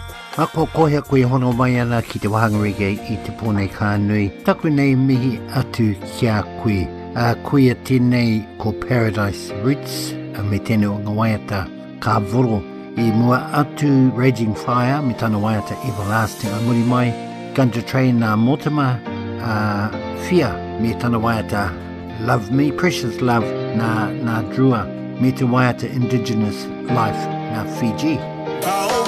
Ako kohea koe hono mai ana ki te wahanga reggae I te pōnei kānui. Taku nei mihi atu kia koe. Koe a tēnei ko Paradise Roots, me tēnei o ngā waiata ka voro. I mua atu Raging Fire, me tana waiata Everlasting. A muri mai, Gunja Train nā Mortimer, Fia, me tana waiata Love Me, Precious Love nā Drua, me te waiata Indigenous Life nā Fiji.